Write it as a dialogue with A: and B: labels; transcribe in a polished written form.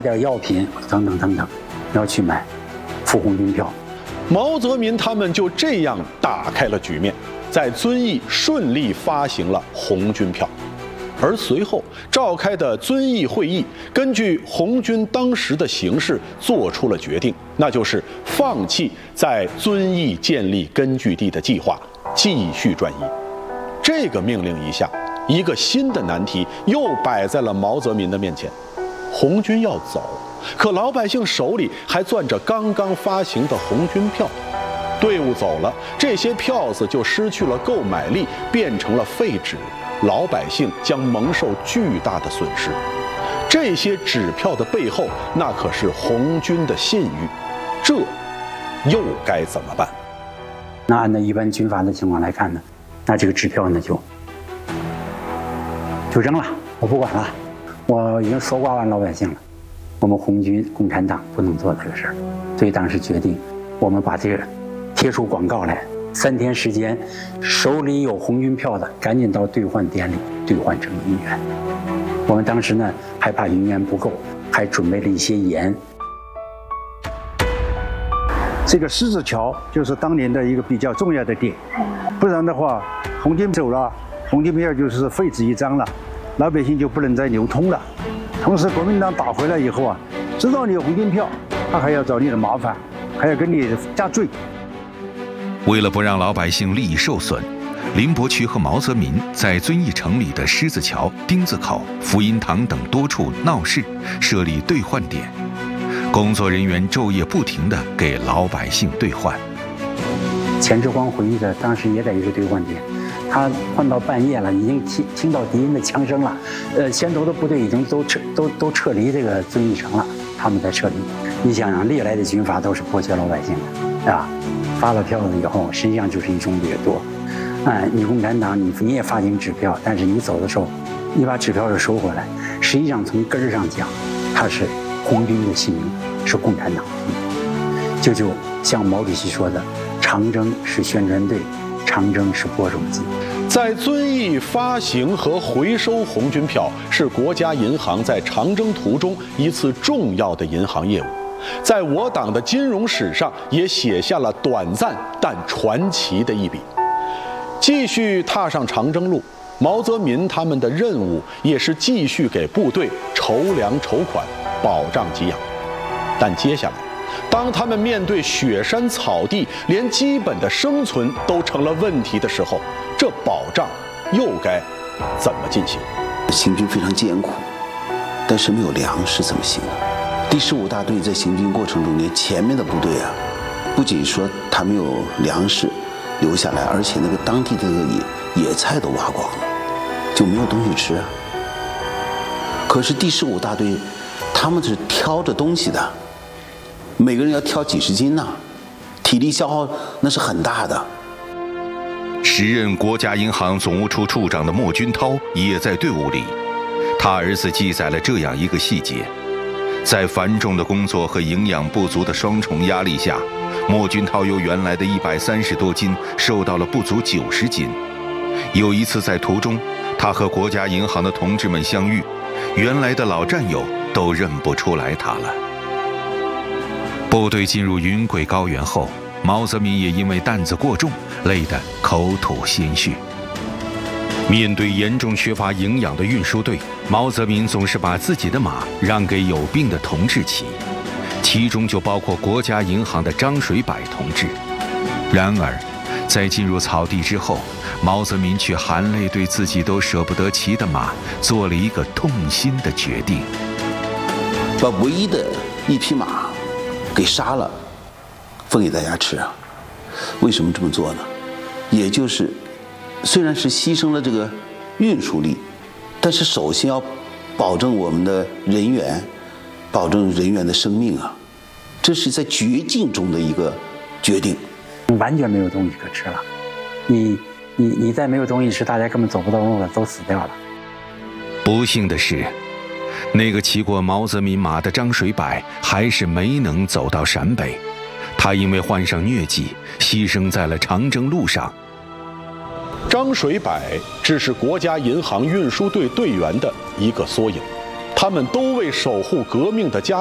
A: 点药品等等等等，要去买赴红军票。
B: 毛泽民他们就这样打开了局面，在遵义顺利发行了红军票。而随后召开的遵义会议，根据红军当时的形势做出了决定，那就是放弃在遵义建立根据地的计划，继续转移。这个命令一下，一个新的难题又摆在了毛泽民的面前。红军要走，可老百姓手里还攥着刚刚发行的红军票，队伍走了，这些票子就失去了购买力，变成了废纸。老百姓将蒙受巨大的损失。这些纸票的背后，那可是红军的信誉，这又该怎么办？
A: 那按照一般军阀的情况来看呢，那这个支票呢就扔了，我不管了，我已经搜刮完老百姓了。我们红军共产党不能做这个事儿，所以当时决定，我们把这个贴出广告来。3天时间，手里有红军票的，赶紧到兑换点里兑换成银元。我们当时呢，还怕银元不够，还准备了一些盐。
C: 这个狮子桥就是当年的一个比较重要的点，不然的话，红军走了，红军票就是废纸一张了，老百姓就不能再流通了。同时，国民党打回来以后啊，知道你有红军票，他还要找你的麻烦，还要跟你加罪。
D: 为了不让老百姓利益受损，林伯渠和毛泽民在遵义城里的狮子桥、丁字口、福音堂等多处闹市设立兑换点，工作人员昼夜不停地给老百姓兑换。
A: 钱志光回忆的，当时也在一个兑换点，他换到半夜了，已经听到敌人的枪声了，先头的部队已经都撤离这个遵义城了，他们才撤离。你想想，历来的军阀都是剥削老百姓的，啊。发了票子以后，实际上就是一种掠夺。你共产党你也发行纸票，但是你走的时候，你把纸票又收回来，实际上从根儿上讲，它是红军的信誉，是共产党的信誉。就像毛主席说的，长征是宣传队，长征是播种机。
B: 在遵义发行和回收红军票，是国家银行在长征途中一次重要的银行业务。在我党的金融史上也写下了短暂但传奇的一笔。继续踏上长征路，毛泽民他们的任务也是继续给部队筹粮筹款，保障给养。但接下来，当他们面对雪山草地，连基本的生存都成了问题的时候，这保障又该怎么进行？
E: 行军非常艰苦，但是没有粮食怎么行呢？第15大队在行军过程中间，前面的部队啊，不仅说他没有粮食留下来，而且那个当地的野菜都挖光了，就没有东西吃啊。可是第15大队他们是挑着东西的，每个人要挑几十斤呢，体力消耗那是很大的。
D: 时任国家银行总务处处长的莫君涛也在队伍里，他儿子记载了这样一个细节。在繁重的工作和营养不足的双重压力下，莫君涛由原来的130多斤瘦到了不足90斤。有一次在途中，他和国家银行的同志们相遇，原来的老战友都认不出来他了。部队进入云贵高原后，毛泽民也因为担子过重，累得口吐鲜血。面对严重缺乏营养的运输队，毛泽民总是把自己的马让给有病的同志骑，其中就包括国家银行的张水柏同志。然而，在进入草地之后，毛泽民却含泪对自己都舍不得骑的马做了一个痛心的决定，
E: 把唯一的一匹马给杀了，分给大家吃啊。为什么这么做呢？也就是虽然是牺牲了这个运输力，但是首先要保证我们的人员，保证人员的生命啊，这是在绝境中的一个决定。
A: 完全没有东西可吃了，你再没有东西吃，大家根本走不到路了，都死掉了。
D: 不幸的是，那个骑过毛泽民马的张水柏还是没能走到陕北，他因为患上疟疾，牺牲在了长征路上。张水柏只是国家银行运输队队员的一个缩影，
B: 他们都为守护革命的家